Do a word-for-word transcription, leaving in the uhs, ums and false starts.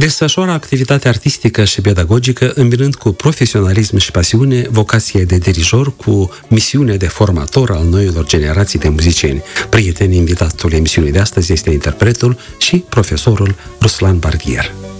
Desfășoară activitatea artistică și pedagogică, îmbinând cu profesionalism și pasiune vocația de dirijor cu misiunea de formator al noilor generații de muzicieni. Prieteni, invitatul emisiunii de astăzi este interpretul și profesorul Ruslan Barghier.